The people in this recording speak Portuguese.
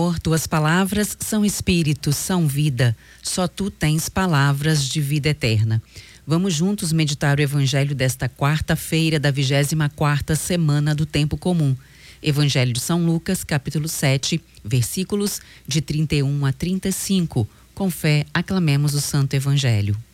Senhor, tuas palavras são espírito, são vida. Só tu tens palavras de vida eterna. Vamos juntos meditar o evangelho desta quarta-feira da 24ª semana do tempo comum. Evangelho de São Lucas, capítulo 7, versículos de 31 a 35. Com fé, aclamemos o Santo Evangelho.